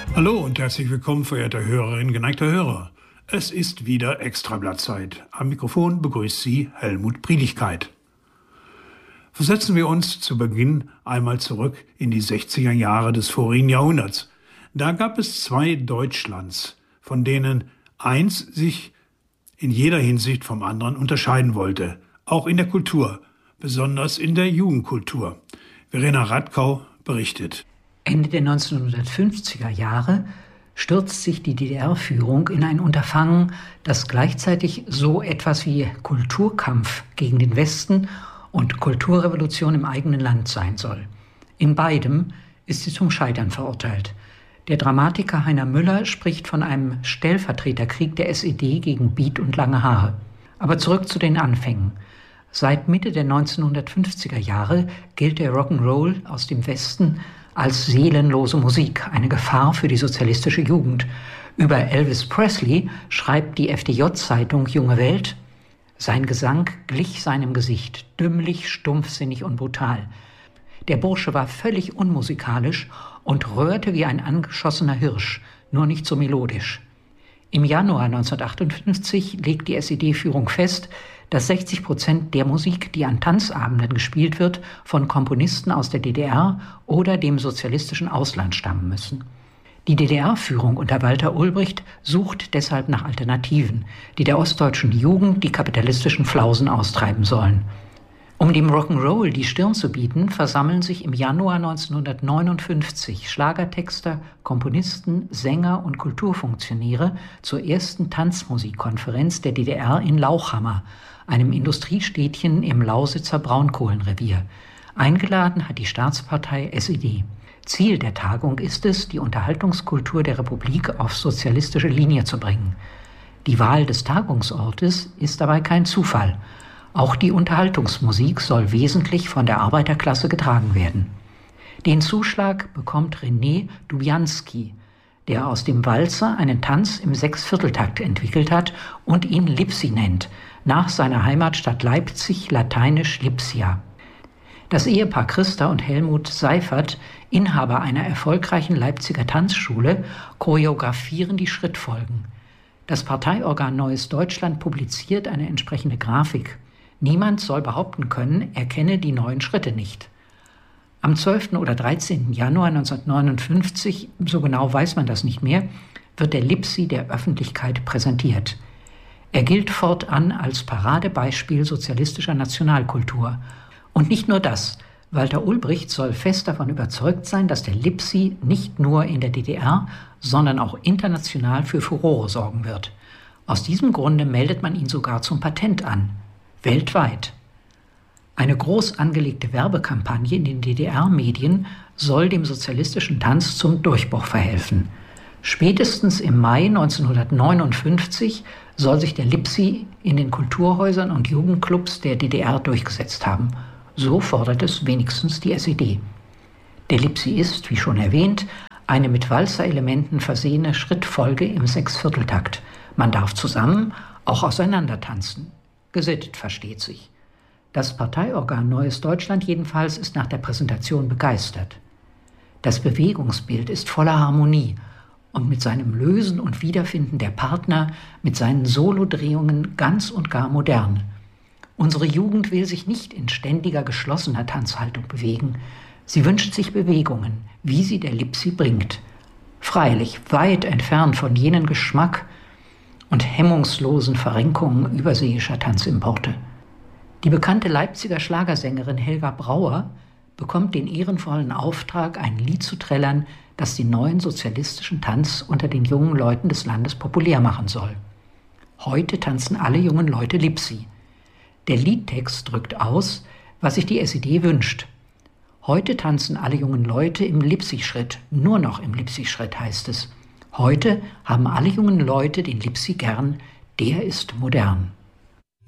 Hallo und herzlich willkommen, verehrte Hörerinnen, geneigter Hörer. Es ist wieder Extrablattzeit. Am Mikrofon begrüßt Sie Helmut Priedigkeit. Versetzen wir uns zu Beginn einmal zurück in die 60er Jahre des vorigen Jahrhunderts. Da gab es zwei Deutschlands, von denen eins sich in jeder Hinsicht vom anderen unterscheiden wollte, auch in der Kultur, besonders in der Jugendkultur. Verena Radkau berichtet. Ende der 1950er Jahre stürzt sich die DDR-Führung in ein Unterfangen, das gleichzeitig so etwas wie Kulturkampf gegen den Westen und Kulturrevolution im eigenen Land sein soll. In beidem ist sie zum Scheitern verurteilt. Der Dramatiker Heiner Müller spricht von einem Stellvertreterkrieg der SED gegen Beat und lange Haare. Aber zurück zu den Anfängen. Seit Mitte der 1950er Jahre gilt der Rock'n'Roll aus dem Westen als seelenlose Musik, eine Gefahr für die sozialistische Jugend. Über Elvis Presley schreibt die FDJ-Zeitung Junge Welt: Sein Gesang glich seinem Gesicht, dümmlich, stumpfsinnig und brutal. Der Bursche war völlig unmusikalisch und röhrte wie ein angeschossener Hirsch, nur nicht so melodisch. Im Januar 1958 legt die SED-Führung fest, dass 60% der Musik, die an Tanzabenden gespielt wird, von Komponisten aus der DDR oder dem sozialistischen Ausland stammen müssen. Die DDR-Führung unter Walter Ulbricht sucht deshalb nach Alternativen, die der ostdeutschen Jugend die kapitalistischen Flausen austreiben sollen. Um dem Rock'n'Roll die Stirn zu bieten, versammeln sich im Januar 1959 Schlagertexter, Komponisten, Sänger und Kulturfunktionäre zur ersten Tanzmusikkonferenz der DDR in Lauchhammer, einem Industriestädtchen im Lausitzer Braunkohlenrevier. Eingeladen hat die Staatspartei SED. Ziel der Tagung ist es, die Unterhaltungskultur der Republik auf sozialistische Linie zu bringen. Die Wahl des Tagungsortes ist dabei kein Zufall. Auch die Unterhaltungsmusik soll wesentlich von der Arbeiterklasse getragen werden. Den Zuschlag bekommt René Dubianski, der aus dem Walzer einen Tanz im Sechsvierteltakt entwickelt hat und ihn Lipsi nennt, nach seiner Heimatstadt Leipzig lateinisch Lipsia. Das Ehepaar Christa und Helmut Seifert, Inhaber einer erfolgreichen Leipziger Tanzschule, choreografieren die Schrittfolgen. Das Parteiorgan Neues Deutschland publiziert eine entsprechende Grafik. Niemand soll behaupten können, er kenne die neuen Schritte nicht. Am 12. oder 13. Januar 1959, so genau weiß man das nicht mehr, wird der Lipsi der Öffentlichkeit präsentiert. Er gilt fortan als Paradebeispiel sozialistischer Nationalkultur. Und nicht nur das, Walter Ulbricht soll fest davon überzeugt sein, dass der Lipsi nicht nur in der DDR, sondern auch international für Furore sorgen wird. Aus diesem Grunde meldet man ihn sogar zum Patent an. Weltweit. Eine groß angelegte Werbekampagne in den DDR-Medien soll dem sozialistischen Tanz zum Durchbruch verhelfen. Spätestens im Mai 1959 soll sich der Lipsi in den Kulturhäusern und Jugendclubs der DDR durchgesetzt haben. So fordert es wenigstens die SED. Der Lipsi ist, wie schon erwähnt, eine mit Walzer-Elementen versehene Schrittfolge im Sechsvierteltakt. Man darf zusammen, auch auseinander tanzen. Gesittet, versteht sich. Das Parteiorgan Neues Deutschland jedenfalls ist nach der Präsentation begeistert. Das Bewegungsbild ist voller Harmonie und mit seinem Lösen und Wiederfinden der Partner, mit seinen Solodrehungen ganz und gar modern. Unsere Jugend will sich nicht in ständiger geschlossener Tanzhaltung bewegen. Sie wünscht sich Bewegungen, wie sie der Lipsi bringt. Freilich weit entfernt von jenen Geschmack und hemmungslosen Verrenkungen überseeischer Tanzimporte. Die bekannte Leipziger Schlagersängerin Helga Brauer bekommt den ehrenvollen Auftrag, ein Lied zu trällern, das den neuen sozialistischen Tanz unter den jungen Leuten des Landes populär machen soll. Heute tanzen alle jungen Leute Lipsi. Der Liedtext drückt aus, was sich die SED wünscht. Heute tanzen alle jungen Leute im Lipsi-Schritt, nur noch im Lipsi-Schritt heißt es. Heute haben alle jungen Leute den Lipsi gern, der ist modern.